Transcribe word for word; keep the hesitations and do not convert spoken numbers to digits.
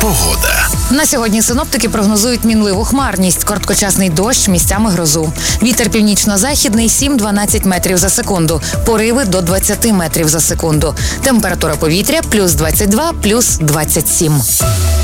Погода. На сьогодні синоптики прогнозують мінливу хмарність, короткочасний дощ, місцями грозу. Вітер північно-західний сім-дванадцять метрів за секунду, пориви до двадцять метрів за секунду. Температура повітря плюс двадцять два, плюс двадцять сім.